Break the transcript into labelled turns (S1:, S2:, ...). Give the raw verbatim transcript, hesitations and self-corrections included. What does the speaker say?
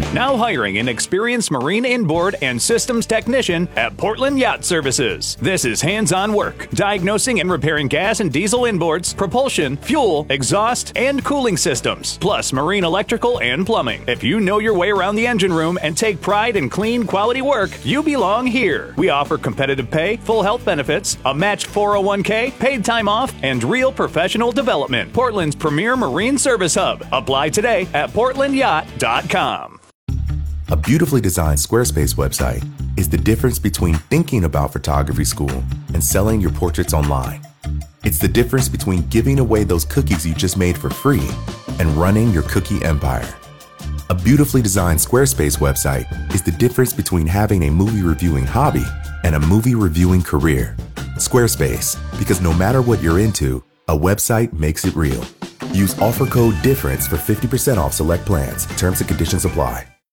S1: Now hiring an experienced marine inboard and systems technician at Portland Yacht Services. This is hands-on work, diagnosing and repairing gas and diesel inboards, propulsion, fuel, exhaust, and cooling systems, plus marine electrical and plumbing. If you know your way around the engine room and take pride in clean, quality work, you belong here. We offer competitive pay, full health benefits, a matched four oh one k, paid time off, and real professional development. Portland's premier marine service hub. Apply today at portland yacht dot com.
S2: A beautifully designed Squarespace website is the difference between thinking about photography school and selling your portraits online. It's the difference between giving away those cookies you just made for free and running your cookie empire. A beautifully designed Squarespace website is the difference between having a movie reviewing hobby and a movie reviewing career. Squarespace, because no matter what you're into, a website makes it real. Use offer code DIFFERENCE for fifty percent off select plans. Terms and conditions apply.